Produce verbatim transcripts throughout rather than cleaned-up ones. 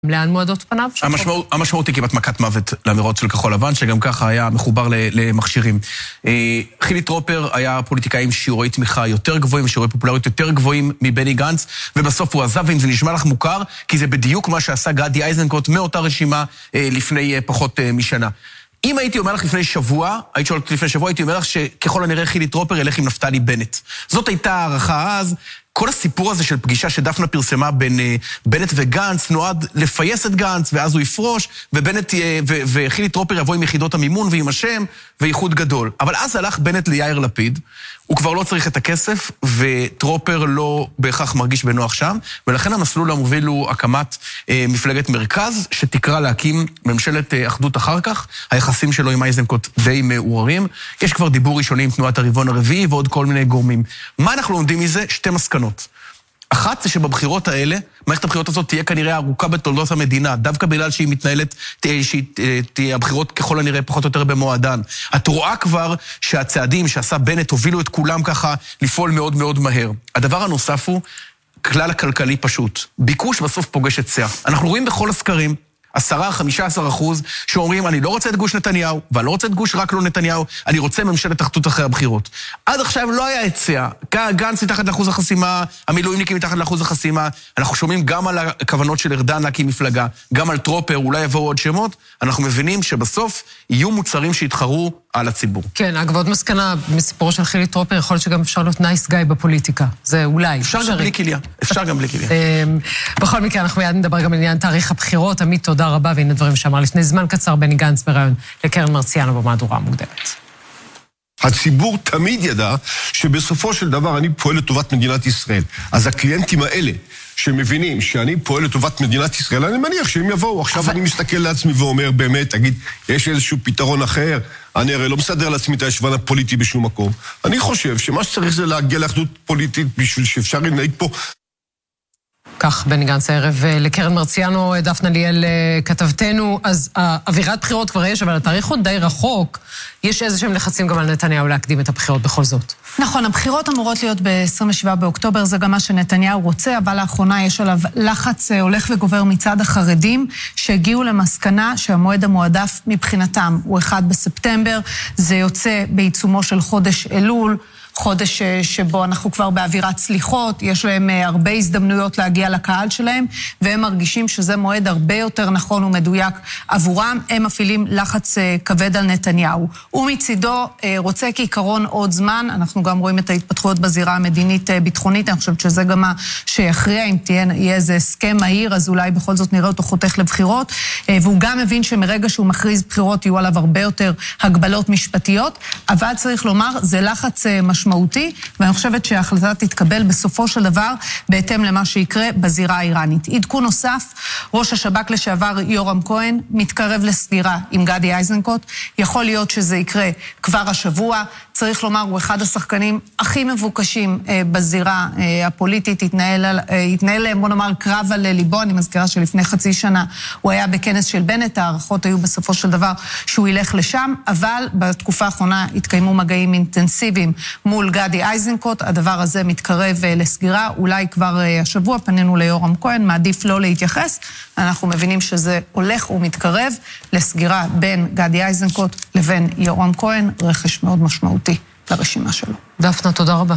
לאן מועדות פניו? המשמעות היא כמעט מכת מוות לאמירות של כחול לבן, שגם ככה היה מחובר למכשירים. חילי טרופר היה פוליטיקאי עם שיעורי תמיכה יותר גבוהים, שיעורי פופולריות יותר גבוהים מבני גנץ, ובסוף הוא עזב, ואם זה נשמע לך מוכר, כי זה בדיוק מה שעשה גדי איזנקוט מאותה רשימה לפני פחות משנה. אם הייתי אומר לך לפני שבוע, היית שואלת לפני שבוע, הייתי אומר לך שככל הנראה חילי טרופר ילך עם נפתלי בנט. זאת הייתה הערכה אז. כל הסיפור הזה של פגישה שדפנה פרסמה בין בנט וגנץ נועד לפייס את גנץ, ואז הוא יפרוש, ובנט ו- וחילי טרופר יבוא עם יחידות המימון ועם השם, וייחוד גדול. אבל אז הלך בנט ליאיר לפיד, הוא כבר לא צריך את הכסף, וטרופר לא בהכרח מרגיש בנוח שם, ולכן המסלול המוביל הוא הקמת אה, מפלגת מרכז, שתקרא להקים ממשלת אה, אחדות אחר כך. היחסים שלו עם איזנקוט די מעורערים. יש כבר דיבור ראשוני עם תנועת הרבעון הרביעי, ועוד כל מיני גורמים. מה אנחנו לומדים מזה? שתי מסקנות. אחת זה שבבחירות האלה, מערכת הבחירות הזאת תהיה כנראה ארוכה בתולדות המדינה, דווקא בגלל שהיא מתנהלת, תהיה הבחירות ככל הנראה פחות או יותר במועדן. את רואה כבר שהצעדים שעשה בנט הובילו את כולם ככה לפעול מאוד מאוד מהר. הדבר הנוסף הוא כלל הכלכלי פשוט. ביקוש בסוף פוגש את היצע. אנחנו רואים בכל הסקרים, עשרה, חמישה עשר אחוז, שאומרים, אני לא רוצה את גוש נתניהו, ואני לא רוצה את גוש רק לא נתניהו, אני רוצה ממשלת אחדות אחרי הבחירות. עד עכשיו לא היה היצע, גנץ מתחת לאחוז החסימה, המילואימניקים מתחת לאחוז החסימה, אנחנו שומעים גם על הכוונות של ארדן להקים מפלגה, גם על טרופר, אולי יבואו עוד שמות, אנחנו מבינים שבסוף יהיו מוצרים שיתחרו על הציבור. כן, אגב, עוד מסקנה מסיפורו של חילי טרופר, יכול להיות שגם אפשר להיות נייס גאי בפוליטיקה. זה אולי. אפשר גם בלי כליה. אפשר גם בלי כליה. בכל מקרה, אנחנו מיד נדבר גם על עניין תאריך הבחירות. עמית, תודה רבה, והנה דברים שאמר לפני זמן קצר בני גנץ בראיון לקרן מרציאנו במהדורה המוקדמת. הציבור תמיד ידע שבסופו של דבר אני פועל לטובת מדינת ישראל. אז הקליינטים האלה שמבינים שאני פועל לטובת מדינת ישראל, אני מניח שהם יבואו. עכשיו אני מסתכל לעצמי ואומר באמת, תגיד, יש איזשהו פתרון אחר? אני הרי לא מסדר לעצמי את הישבן הפוליטי בשום מקום. אני חושב שמה שצריך זה להגיע לאחדות פוליטית בשביל שאפשר לנהיג פה. כך בני גנץ הערב לקרן מרציאנו, דפנה ליאל כתבתנו, אז אווירת בחירות כבר יש, אבל התאריך עוד די רחוק, יש איזה שהם לחצים גם על נתניהו להקדים את הבחירות בכל זאת. נכון, הבחירות אמורות להיות ב-עשרים ושבעה באוקטובר, זה גם מה שנתניהו רוצה, אבל לאחרונה יש עליו לחץ הולך וגובר מצד החרדים, שהגיעו למסקנה שהמועד המועדף מבחינתם הוא אחד בספטמבר, זה יוצא בעיצומו של חודש אלול, חודש שבו אנחנו כבר באווירת סליחות, יש להם הרבה הזדמנויות להגיע לקהל שלהם, והם מרגישים שזה מועד הרבה יותר נכון ומדויק עבורם, הם מפעילים לחץ כבד על נתניהו. הוא מצידו רוצה כעיקרון עוד זמן, אנחנו גם רואים את ההתפתחויות בזירה המדינית-ביטחונית, אני חושבת שזה גם מה שיכריע, אם תהיה איזה הסכם מהיר, אז אולי בכל זאת נראה אותו חותך לבחירות, והוא גם מבין שמרגע שהוא מכריז בחירות, יהיו עליו הרבה יותר הגבלות משפטיות, אבל צריך לומר, זה לחץ משמעותי, משמעותי, ואני חושבת שההחלטה תתקבל בסופו של דבר בהתאם למה שיקרה בזירה האיראנית. עדכון נוסף, ראש השב"כ לשעבר יורם כהן מתקרב לסגירה עם גדי איזנקוט, יכול להיות שזה יקרה כבר השבוע, צריך לומר, הוא אחד השחקנים הכי מבוקשים בזירה הפוליטית, התנהל, התנהל, בוא נאמר, קרב על ליבו, אני מזכירה שלפני חצי שנה הוא היה בכנס של בנט, הערכות היו בסופו של דבר שהוא ילך לשם, אבל בתקופה האחרונה התקיימו מגעים אינטנסיביים מול גדי איזנקוט, הדבר הזה מתקרב לסגירה, אולי כבר השבוע פנינו ליורם כהן, מעדיף לא להתייחס, אנחנו מבינים שזה הולך ומתקרב לסגירה בין גדי איזנקוט לבין יורם כהן, רכש מאוד משמעותי לרשימה שלו. דפנה, תודה רבה.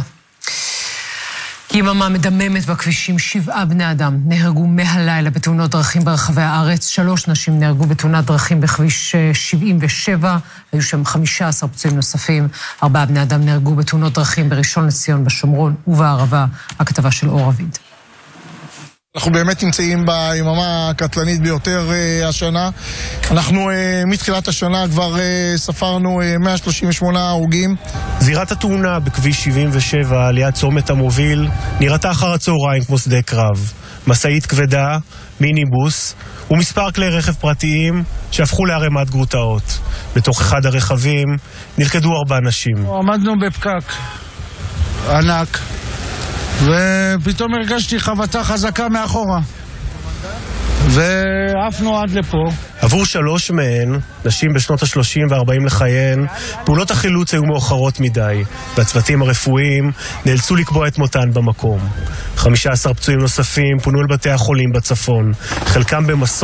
יממה מדממת בכבישים, שבעה בני אדם נהרגו מהלילה בתאונות דרכים ברחבי הארץ, שלוש נשים נהרגו בתאונת דרכים בכביש שבעים ושבע, היו שם חמישה עשר פצועים נוספים, ארבעה בני אדם נהרגו בתאונות דרכים בראשון לציון, בשומרון ובערבה, הכתבה של אור אביד. אנחנו באמת נמצאים ביממה הקטלנית ביותר uh, השנה. אנחנו uh, מתחילת השנה כבר uh, ספרנו uh, מאה שלושים ושמונה הרוגים. זירת התאונה בכביש שבעים ושבע ליד צומת המוביל נראתה אחר הצהריים כמו שדה קרב. משאית כבדה, מיניבוס ומספר כלי רכב פרטיים שהפכו לערימת גרוטאות. בתוך אחד הרכבים נלכדו ארבע נשים. עמדנו בפקק ענק. ופתאום הרגשתי חבטה חזקה מאחורה. שאפנו עד לפה. עבור שלוש מהן, נשים בשנות ה-שלושים וה-ארבעים לחייהן, פעולות החילוץ היו מאוחרות מדי, והצוותים הרפואיים נאלצו לקבוע את מותן במקום. חמישה עשר פצועים נוספים פונו אל בתי החולים בצפון, חלקם במסור